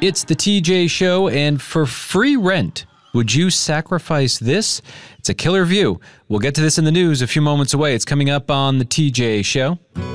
It's the TJ Show, and for free rent, would you sacrifice this? It's a killer view. We'll get to this in the news a few moments away. It's coming up on the TJ Show.